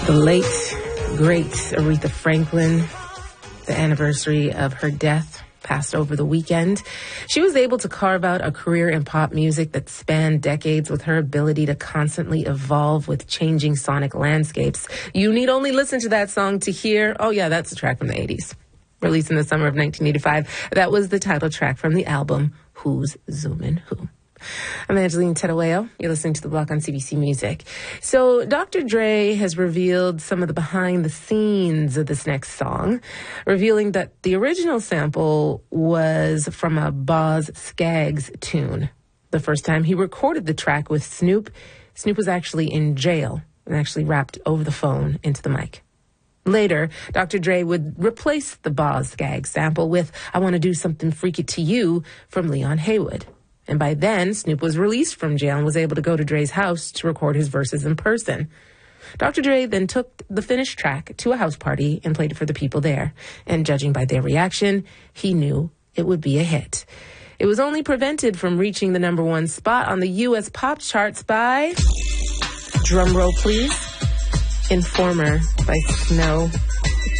The late, great Aretha Franklin, the anniversary of her death passed over the weekend. She was able to carve out a career in pop music that spanned decades with her ability to constantly evolve with changing sonic landscapes. You need only listen to that song to hear, oh yeah, that's a track from the 80s. Released in the summer of 1985. That was the title track from the album, Who's Zoomin' Who? I'm Angeline Terueo. You're listening to The Block on CBC Music. So Dr. Dre has revealed some of the behind the scenes of this next song, revealing that the original sample was from a Boz Scaggs tune. The first time he recorded the track with Snoop, Snoop was actually in jail and actually rapped over the phone into the mic. Later, Dr. Dre would replace the Boz Scaggs sample with I Want to Do Something Freaky to You from Leon Haywood. And by then, Snoop was released from jail and was able to go to Dre's house to record his verses in person. Dr. Dre then took the finished track to a house party and played it for the people there. And judging by their reaction, he knew it would be a hit. It was only prevented from reaching the #1 spot on the U.S. pop charts by, drum roll please, Informer by Snow